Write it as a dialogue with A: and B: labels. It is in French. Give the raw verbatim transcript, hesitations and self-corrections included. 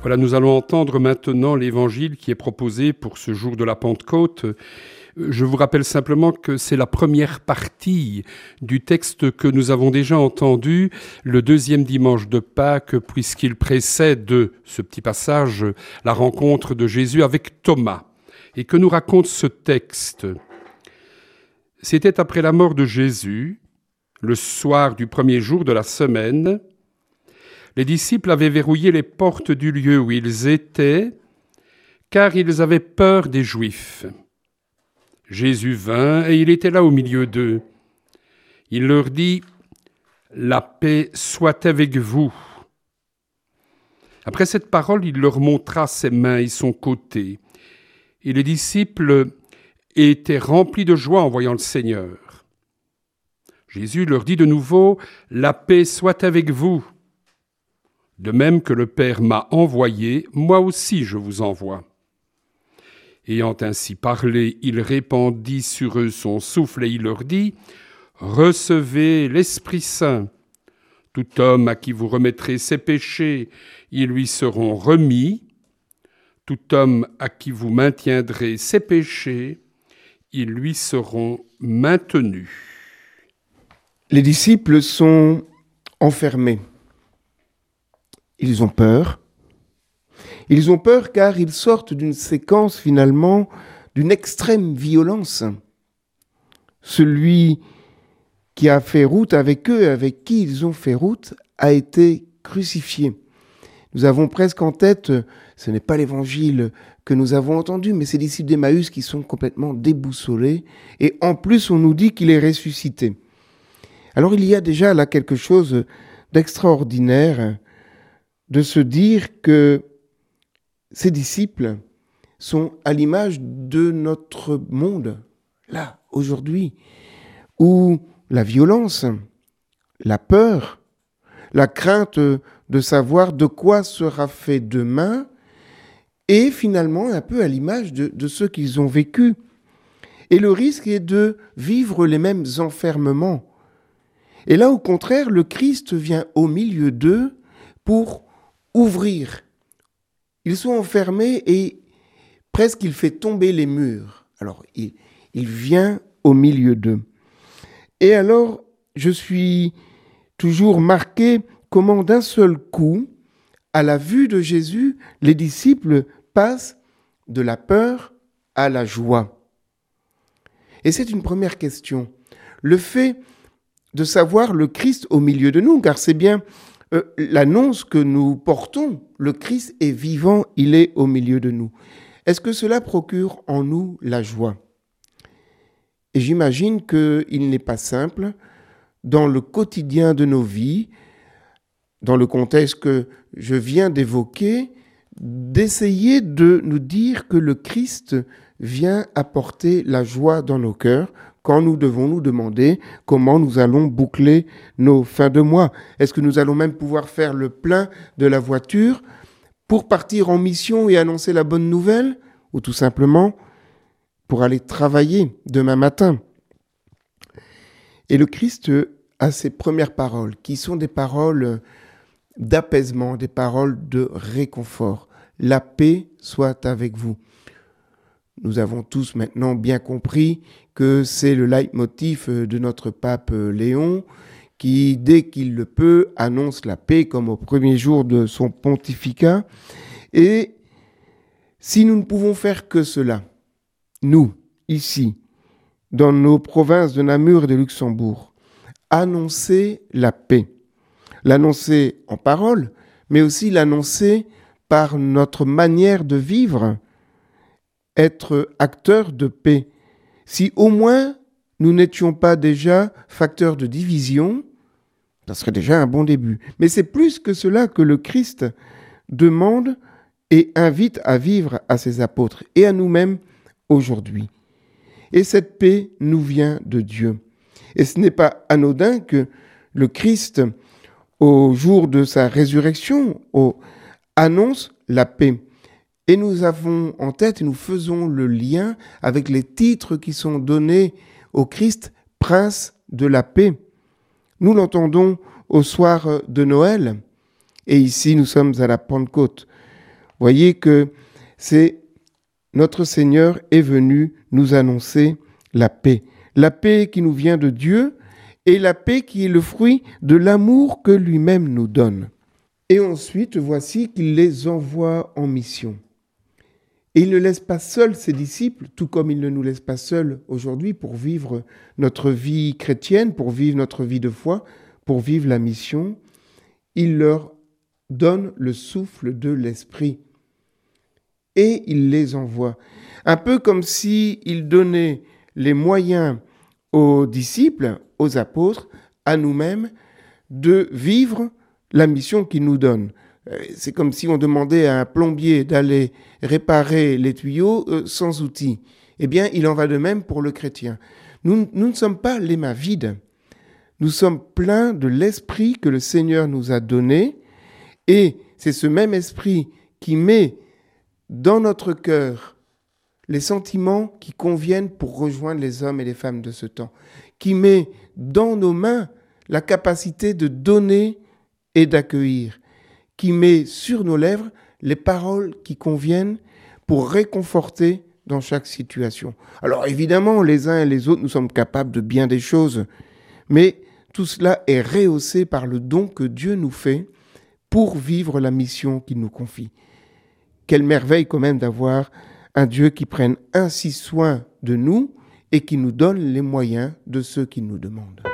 A: Voilà, nous allons entendre maintenant l'évangile qui est proposé pour ce jour de la Pentecôte. Je vous rappelle simplement que c'est la première partie du texte que nous avons déjà entendu le deuxième dimanche de Pâques, puisqu'il précède de ce petit passage la rencontre de Jésus avec Thomas. Et que nous raconte ce texte ? C'était après la mort de Jésus, le soir du premier jour de la semaine. Les disciples avaient verrouillé les portes du lieu où ils étaient, car ils avaient peur des Juifs. Jésus vint et il était là au milieu d'eux. Il leur dit « La paix soit avec vous ». Après cette parole, il leur montra ses mains et son côté. Et les disciples étaient remplis de joie en voyant le Seigneur. Jésus leur dit de nouveau « La paix soit avec vous ». De même que le Père m'a envoyé, moi aussi je vous envoie. Ayant ainsi parlé, il répandit sur eux son souffle et il leur dit « Recevez l'Esprit Saint. Tout homme à qui vous remettrez ses péchés, ils lui seront remis. Tout homme à qui vous maintiendrez ses péchés, ils lui seront maintenus. »
B: Les disciples sont enfermés. Ils ont peur. Ils ont peur car ils sortent d'une séquence finalement d'une extrême violence. Celui qui a fait route avec eux, avec qui ils ont fait route, a été crucifié. Nous avons presque en tête, ce n'est pas l'évangile que nous avons entendu, mais ces disciples d'Emmaüs qui sont complètement déboussolés. Et en plus, on nous dit qu'il est ressuscité. Alors il y a déjà là quelque chose d'extraordinaire de se dire que ces disciples sont à l'image de notre monde, là, aujourd'hui, où la violence, la peur, la crainte de savoir de quoi sera fait demain est finalement un peu à l'image de, de ce qu'ils ont vécu. Et le risque est de vivre les mêmes enfermements. Et là, au contraire, le Christ vient au milieu d'eux pour ouvrir. Ils sont enfermés et presque il fait tomber les murs. Alors, il, il vient au milieu d'eux. Et alors, je suis toujours marqué comment d'un seul coup, à la vue de Jésus, les disciples passent de la peur à la joie. Et c'est une première question. Le fait de savoir le Christ au milieu de nous, car c'est bien euh, l'annonce que nous portons, le Christ est vivant, il est au milieu de nous. Est-ce que cela procure en nous la joie ? Et j'imagine qu'il n'est pas simple, dans le quotidien de nos vies, dans le contexte que je viens d'évoquer, d'essayer de nous dire que le Christ vient apporter la joie dans nos cœurs, quand nous devons nous demander comment nous allons boucler nos fins de mois. Est-ce que nous allons même pouvoir faire le plein de la voiture pour partir en mission et annoncer la bonne nouvelle, ou tout simplement pour aller travailler demain matin? Et le Christ a ses premières paroles, qui sont des paroles d'apaisement, des paroles de réconfort. La paix soit avec vous. Nous avons tous maintenant bien compris que c'est le leitmotiv de notre pape Léon qui, dès qu'il le peut, annonce la paix comme au premier jour de son pontificat. Et si nous ne pouvons faire que cela, nous, ici, dans nos provinces de Namur et de Luxembourg, annoncer la paix, l'annoncer en parole, mais aussi l'annoncer par notre manière de vivre, être acteurs de paix. Si au moins nous n'étions pas déjà facteurs de division, ça serait déjà un bon début. Mais c'est plus que cela que le Christ demande et invite à vivre à ses apôtres et à nous-mêmes aujourd'hui. Et cette paix nous vient de Dieu. Et ce n'est pas anodin que le Christ, au jour de sa résurrection, au, annonce la paix. Et nous avons en tête, et nous faisons le lien avec les titres qui sont donnés au Christ, Prince de la paix. Nous l'entendons au soir de Noël, et ici nous sommes à la Pentecôte. Voyez que c'est notre Seigneur est venu nous annoncer la paix. La paix qui nous vient de Dieu et la paix qui est le fruit de l'amour que lui-même nous donne. Et ensuite, voici qu'il les envoie en mission. Et il ne laisse pas seuls ses disciples, tout comme il ne nous laisse pas seuls aujourd'hui pour vivre notre vie chrétienne, pour vivre notre vie de foi, pour vivre la mission. Il leur donne le souffle de l'Esprit. Et il les envoie. Un peu comme s'il donnait les moyens aux disciples, aux apôtres, à nous-mêmes, de vivre la mission qu'il nous donne. C'est comme si on demandait à un plombier d'aller réparer les tuyaux euh, sans outils. Eh bien, il en va de même pour le chrétien. Nous, nous ne sommes pas les mains vides. Nous sommes pleins de l'esprit que le Seigneur nous a donné. Et c'est ce même esprit qui met dans notre cœur les sentiments qui conviennent pour rejoindre les hommes et les femmes de ce temps, qui met dans nos mains la capacité de donner et d'accueillir, qui met sur nos lèvres les paroles qui conviennent pour réconforter dans chaque situation. Alors évidemment, les uns et les autres, nous sommes capables de bien des choses, mais tout cela est rehaussé par le don que Dieu nous fait pour vivre la mission qu'il nous confie. Quelle merveille quand même d'avoir un Dieu qui prenne ainsi soin de nous et qui nous donne les moyens de ce qu'il nous demande.